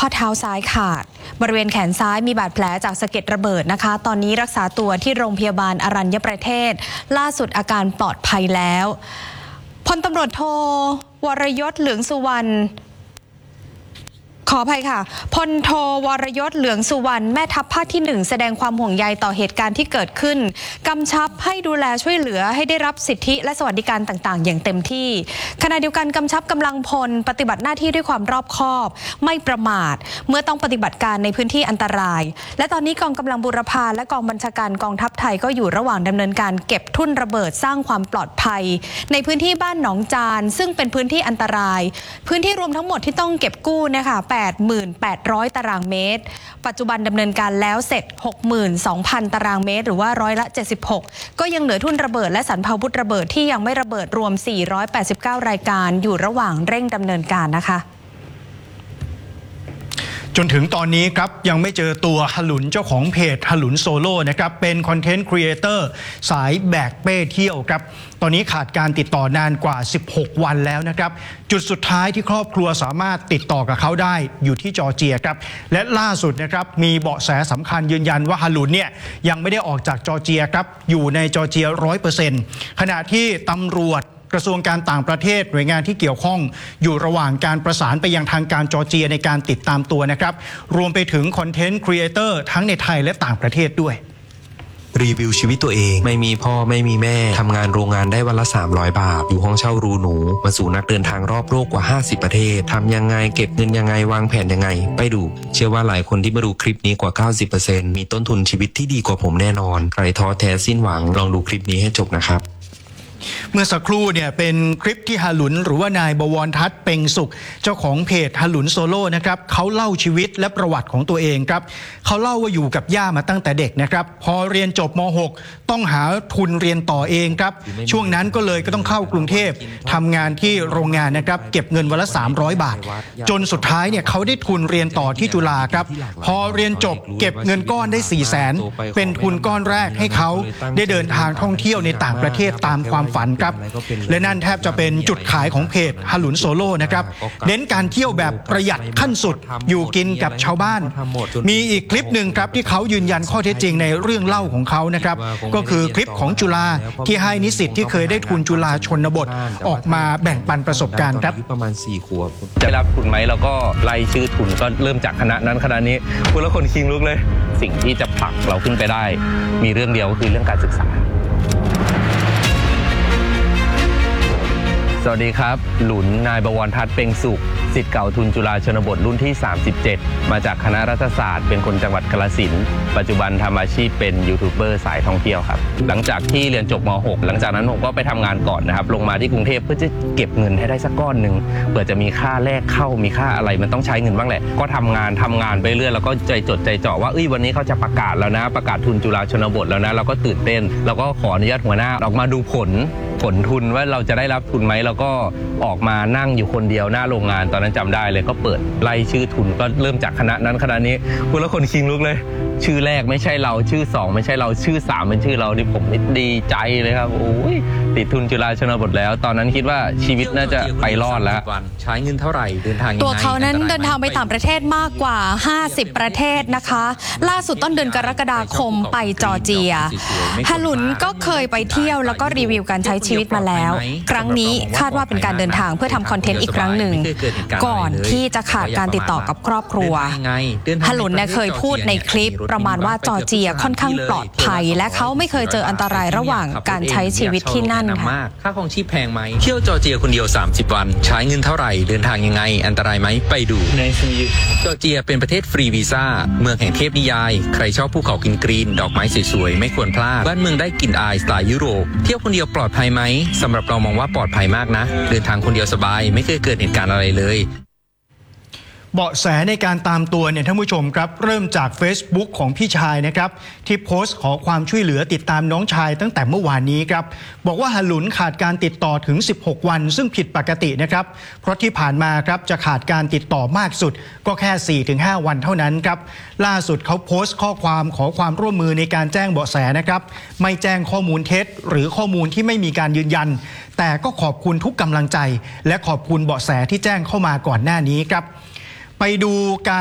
ข้อเท้าซ้ายขาดบริเวณแขนซ้ายมีบาดแผลจากสะเก็ดระเบิดนะคะตอนนี้รักษาตัวที่โรงพยาบาลอรัญญประเทศล่าสุดอาการปลอดภัยแล้วพลตำรวจโทวรยศเหลืองสุวรรณขออภัยค่ะพลโทวรยศเหลืองสุวรรณแม่ทัพภาคที่1แสดงความห่วงใยต่อเหตุการณ์ที่เกิดขึ้นกำชับให้ดูแลช่วยเหลือให้ได้รับสิทธิและสวัสดิการต่างๆอย่างเต็มที่ขณะเดียวกันกำชับกำลังพลปฏิบัติหน้าที่ด้วยความรอบคอบไม่ประมาทเมื่อต้องปฏิบัติการในพื้นที่อันตรายและตอนนี้กองกำลังบูรพาและกองบัญชาการกองทัพไทยก็อยู่ระหว่างดำเนินการเก็บทุ่นระเบิดสร้างความปลอดภัยในพื้นที่บ้านหนองจานซึ่งเป็นพื้นที่อันตรายพื้นที่รวมทั้งหมดที่ต้องเก็บกู้นะคะ8,800 ตารางเมตรปัจจุบันดำเนินการแล้วเสร็จ 62,000 ตารางเมตรหรือว่า76%ก็ยังเหลือทุ่นระเบิดและสรรพาวุธระเบิดที่ยังไม่ระเบิดรวม489รายการอยู่ระหว่างเร่งดำเนินการนะคะจนถึงตอนนี้ครับยังไม่เจอตัวหลุนเจ้าของเพจหลุนโซโล่นะครับเป็นคอนเทนต์ครีเอเตอร์สายแบกเป้เที่ยวครับตอนนี้ขาดการติดต่อนานกว่า16วันแล้วนะครับจุดสุดท้ายที่ครอบครัวสามารถติดต่อกับเขาได้อยู่ที่จอร์เจียครับและล่าสุดนะครับมีเบาะแสสำคัญยืนยันว่าหลุนเนี่ยยังไม่ได้ออกจากจอร์เจียครับอยู่ในจอร์เจีย 100% ขณะที่ตำรวจกระทรวงการต่างประเทศหน่วยงานที่เกี่ยวข้องอยู่ระหว่างการประสานไปยังทางการจอร์เจียในการติดตามตัวนะครับรวมไปถึงคอนเทนต์ครีเอเตอร์ทั้งในไทยและต่างประเทศด้วยรีวิวชีวิตตัวเองไม่มีพ่อไม่มีแม่ทำงานโรงงานได้วันละ300 บาทอยู่ห้องเช่ารูหนูมาสู่นักเดินทางรอบโลกกว่า50ประเทศทำยังไงเก็บเงินยังไงวางแผนยังไงไปดูเชื่อว่าหลายคนที่มาดูคลิปนี้กว่า 90% มีต้นทุนชีวิตที่ดีกว่าผมแน่นอนใครท้อแท้สิ้นหวังลองดูคลิปนี้ให้จบนะครับเมื่อสักครู่เนี่ยเป็นคลิปที่หลุนหรือว่านายบวรทัศน์เพ็งสุขเจ้าของเพจหลุนโซโล่นะครับเขาเล่าชีวิตและประวัติของตัวเองครับเขาเล่าว่าอยู่กับย่ามาตั้งแต่เด็กนะครับพอเรียนจบม.6 ต้องหาทุนเรียนต่อเองครับช่วงนั้นก็เลยก็ต้องเข้ากรุงเทพทำงานที่โรงงานนะครับเก็บเงินวันละ300 บาทจนสุดท้ายเนี่ยเขาได้ทุนเรียนต่อที่จุฬาครับพอเรียนจบเก็บเงินก้อนได้ 400,000 เป็นทุนก้อนแรกให้เขาได้เดินทางท่องเที่ยวในต่างประเทศตามความฝันครับและนั่นแทบจะเป็นจุดขายของเพจหลุนโซโล่นะครับเน้นการเที่ยวแบบประหยัดขั้นสุดอยู่กินกับชาวบ้านมีอีกคลิปหนึ่งครับที่เขายืนยันข้อเท็จจริงในเรื่องเล่าของเขานะครับก็คือคลิปของจุฬาที่ให้นิสิตที่เคยได้ทุนจุฬาชนบทออกมาแบ่งปันประสบการณ์ครับประมาณ4 ขวบจะรับทุนไหมเราก็ไล่ชื่อทุนก็เริ่มจากคณะนั้นคณะนี้คุณแล้วคนคิงลุกเลยสิ่งที่จะผลักเราขึ้นไปได้มีเรื่องเดียวก็คือเรื่องการศึกษาสวัสดีครับหลุนนายบวรทัศน์เพ็งสุขศิษย์เก่าทุนจุฬาชนบทรุ่นที่37มาจากคณะรัฐศาสตร์เป็นคนจังหวัดกาฬสินธุ์ปัจจุบันทำอาชีพเป็นยูทูบเบอร์สายท่องเที่ยวครับหลังจากที่เรียนจบม.6 หลังจากนั้นผมก็ไปทำงานก่อนนะครับลงมาที่กรุงเทพเพื่อจะเก็บเงินให้ได้สักก้อนหนึ่งเผื่อจะมีค่าแรกเข้ามีค่าอะไรมันต้องใช้เงินบ้างแหละก็ทำงานไปเรื่อยแล้วก็ใจจดใจจ่อว่าวันนี้เขาจะประกาศแล้วนะประกาศทุนจุฬาชนบทแล้วนะเราก็ตื่นเต้นเราก็ขออนุญาตหัวหน้าออกมาดูผลทุนว่าเราจะได้รับทุนไหมเราก็ออกมานั่งอยู่คนเดียวหน้าโรงงานตอนนั้นจำได้เลยก็เปิดไล่ชื่อทุนก็เริ่มจากคณะนั้นคณะนี้คุณแล้วคนคิงลุกเลยชื่อแรกไม่ใช่เราชื่อ2ไม่ใช่เราชื่อ3เป็นชื่อเราดิผมดีใจเลยครับโอ้ยติดทุนจุฬาชนบทแล้วตอนนั้นคิดว่าชีวิตน่าจะไปรอดแล้วใช้เงินเท่าไหร่เดินทางตัวเขานั้นเดินทางไปต่างประเทศมากกว่า50ประเทศนะคะล่าสุดต้นเดือนกรกฎาคมไปจอร์เจียหลุนก็เคยไปเที่ยวแล้วก็รีวิวการใช้ชีวิตมาแล้วครั้งนี้คาดว่าเป็นการเดินทางเพื่อทำคอนเทนต์อีกครั้งหนึ่งก่อนที่จะขาดการติดต่อกับครอบครัวหลุนเคยพูดในคลิปประมาณว่าจอร์เจียค่อนข้างปลอดภัยและเขาไม่เคยเจออันตรายระหว่างการใช้ชีวิตที่นั่นค่ะค่าครองชีพแพงไหมเที่ยวจอร์เจียคนเดียว30วันใช้เงินเท่าไหร่เดินทางยังไงอันตรายไหมไปดูจอร์เจียเป็นประเทศฟรีวีซ่าเมืองแห่งเทพนิยายใครชอบภูเขากรีนดอกไม้สวยๆไม่ควรพลาดบ้านเมืองได้กลิ่นอายสไตล์ยุโรปเที่ยวคนเดียวปลอดภัยไหมสำหรับเรามองว่าปลอดภัยมากนะเดินทางคนเดียวสบายไม่เคยเกิดเหตุการณ์อะไรเลยเบาะแสในการตามตัวเนี่ยท่านผู้ชมครับเริ่มจาก Facebook ของพี่ชายนะครับที่โพสต์ขอความช่วยเหลือติดตามน้องชายตั้งแต่เมื่อวานนี้ครับบอกว่าหลุนขาดการติดต่อถึง16วันซึ่งผิดปกตินะครับเพราะที่ผ่านมาครับจะขาดการติดต่อมากสุดก็แค่ 4-5 วันเท่านั้นครับล่าสุดเขาโพสต์ข้อความขอความร่วมมือในการแจ้งเบาะแสนะครับไม่แจ้งข้อมูลเท็จหรือข้อมูลที่ไม่มีการยืนยันแต่ก็ขอบคุณทุกกำลังใจและขอบคุณเบาะแสที่แจ้งเข้ามาก่อนหน้านี้ครับไปดูการ